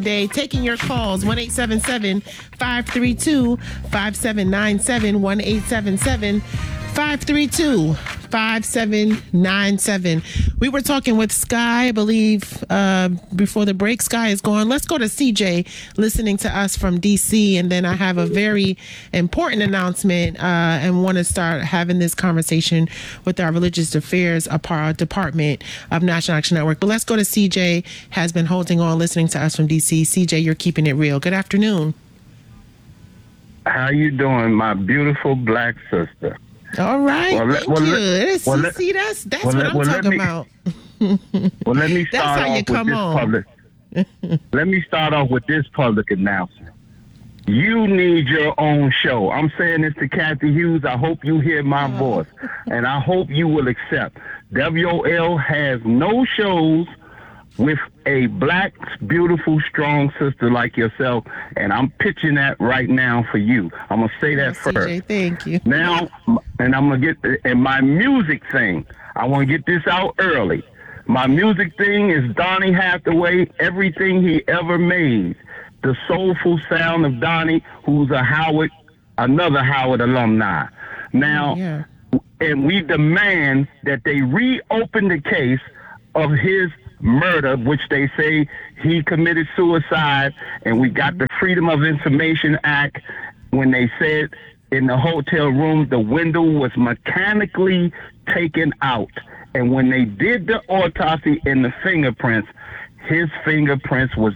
Day, taking your calls, 1-877-532-5797, 1-877-532-5797. We were talking with Sky, I believe, before the break. Sky is gone. Let's go to CJ, listening to us from D.C., and then I have a very important announcement and want to start having this conversation with our Religious Affairs Department of National Action Network. But let's go to CJ, has been holding on, listening to us from D.C. CJ, you're keeping it real. Good afternoon. How you doing, my beautiful black sister? All right, thank you. See, that's what I'm talking about. Well, let me start off with this public. Let me start off with this public announcement. You need your own show. I'm saying this to Kathy Hughes. I hope you hear my voice, and I hope you will accept. WOL has no shows with a black, beautiful, strong sister like yourself, and I'm pitching that right now for you. I'm going to say that first. CJ, thank you. Now, and I'm going to get, and my music thing, I want to get this out early. My music thing is Donny Hathaway, everything he ever made. The soulful sound of Donny, who's another Howard alumni. Now, and we demand that they reopen the case of his murder, which they say he committed suicide, and we got the Freedom of Information Act when they said in the hotel room the window was mechanically taken out, and when they did the autopsy and the fingerprints, his fingerprints was